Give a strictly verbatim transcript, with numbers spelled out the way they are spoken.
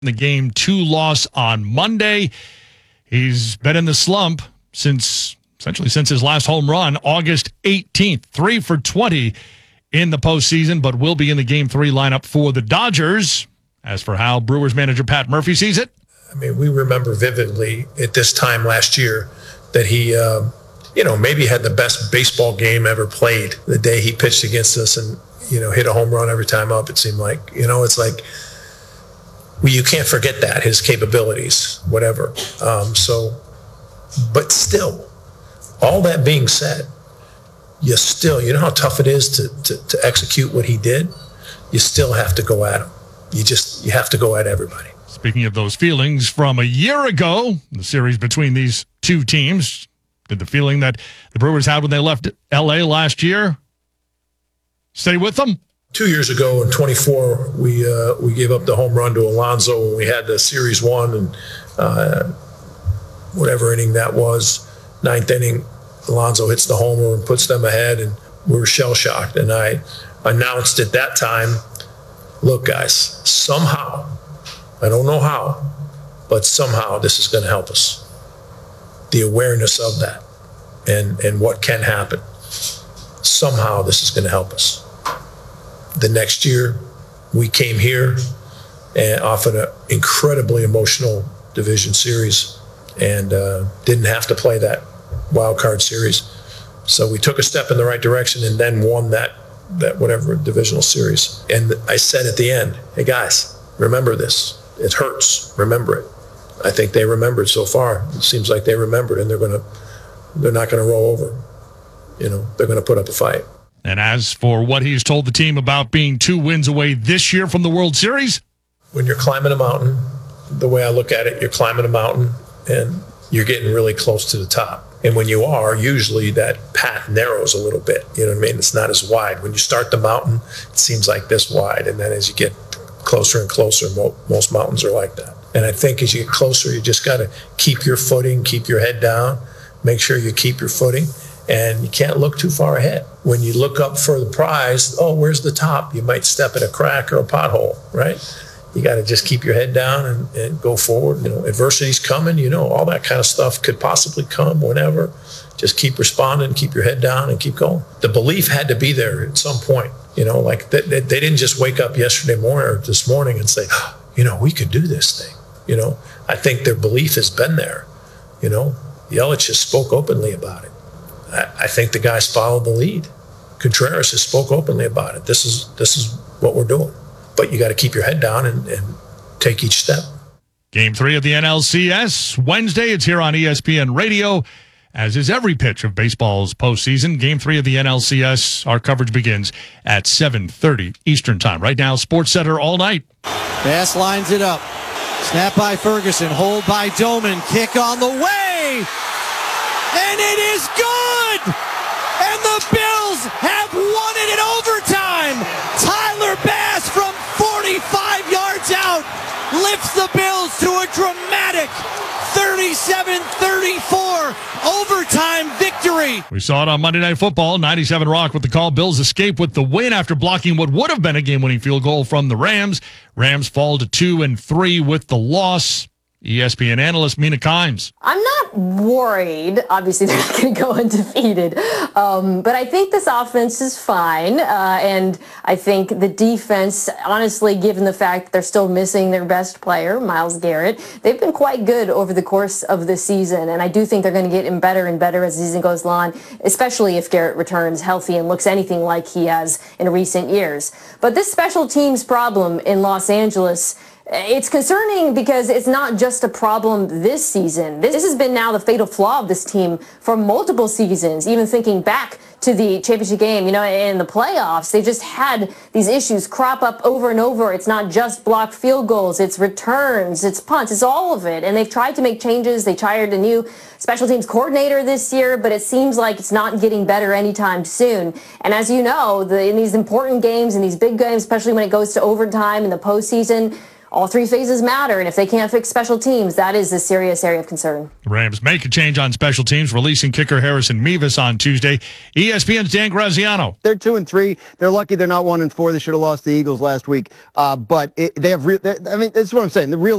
The game two loss on Monday. He's been in the slump since essentially since his last home run, August eighteenth. Three for twenty in the postseason, but will be in the game three lineup for the Dodgers. As for how Brewers manager Pat Murphy sees it. I mean, we remember vividly at this time last year that he, uh, you know, maybe had the best baseball game ever played the day he pitched against us and, you know, hit a home run every time up, it seemed like. You know, it's like, well, you can't forget that, his capabilities, whatever. Um, so, but still, all that being said, you still, you know how tough it is to, to, to execute what he did? You still have to go at him. You just, you have to go at everybody. Speaking of those feelings from a year ago, the series between these two teams, did the feeling that the Brewers had when they left L A last year stay with them? Two years ago in twenty-four, we uh, we gave up the home run to Alonso when we had the series one and uh, whatever inning that was, ninth inning, Alonso hits the homer and puts them ahead, and we were shell-shocked. And I announced at that time, look, guys, somehow, I don't know how, but somehow this is going to help us. The awareness of that and, and what can happen. Somehow this is going to help us. The next year, we came here and off an incredibly emotional division series and uh, didn't have to play that wild card series. So we took a step in the right direction and then won that, that whatever divisional series. And I said at the end, hey guys, remember this. It hurts. Remember it. I think they remembered so far. It seems like they remembered, and they're going to, they're not going to roll over. You know, they're going to put up a fight. And as for what he's told the team about being two wins away this year from the World Series? When you're climbing a mountain, the way I look at it, you're climbing a mountain and you're getting really close to the top. And when you are, usually that path narrows a little bit. You know what I mean? It's not as wide. When you start the mountain, it seems like this wide. And then as you get closer and closer, most mountains are like that. And I think as you get closer, you just got to keep your footing, keep your head down, make sure you keep your footing, and you can't look too far ahead. When you look up for the prize, oh, where's the top? You might step in a crack or a pothole, right? You got to just keep your head down and, and go forward. You know, adversity's coming, you know, all that kind of stuff could possibly come whenever. Just keep responding, keep your head down, and keep going. The belief had to be there at some point. You know, like they, they, they didn't just wake up yesterday morning or this morning and say, oh, you know, we could do this thing. You know, I think their belief has been there. You know, Yelich just spoke openly about it. I, I think the guys followed the lead. Contreras has spoke openly about it. This is this is what we're doing. But you got to keep your head down and, and take each step. Game three of the N L C S. Wednesday, it's here on E S P N Radio, as is every pitch of baseball's postseason. Game three of the N L C S. Our coverage begins at seven thirty Eastern Time. Right now, Sports Center all night. Bass lines it up. Snap by Ferguson. Hold by Doman. Kick on the way. And it is good! And the Bills have won it in overtime! Tyler Bass from forty-five yards out lifts the Bills to a dramatic thirty-seven thirty-four overtime victory. We saw it on Monday Night Football. ninety-seven Rock with the call. Bills escape with the win after blocking what would have been a game-winning field goal from the Rams. Rams fall to two and three with the loss. E S P N analyst Mina Kimes. I'm not worried. Obviously, they're not going to go undefeated. Um, but I think this offense is fine. Uh, and I think the defense, honestly, given the fact that they're still missing their best player, Myles Garrett, they've been quite good over the course of the season. And I do think they're going to get better and better as the season goes on, especially if Garrett returns healthy and looks anything like he has in recent years. But this special teams problem in Los Angeles, it's concerning because it's not just a problem this season. This has been now the fatal flaw of this team for multiple seasons, even thinking back to the championship game, you know, in the playoffs. They've just had these issues crop up over and over. It's not just blocked field goals, it's returns, it's punts, it's all of it. And they've tried to make changes. They hired a new special teams coordinator this year, but it seems like it's not getting better anytime soon. And as you know, the, in these important games, in these big games, especially when it goes to overtime in the postseason, all three phases matter. And if they can't fix special teams, that is a serious area of concern. Rams make a change on special teams, releasing kicker Harrison Mevis on Tuesday. E S P N's Dan Graziano. They're two and three. They're lucky they're not one and four. They should have lost the Eagles last week. Uh, but it, they have. Re- I mean, that's what I'm saying. The real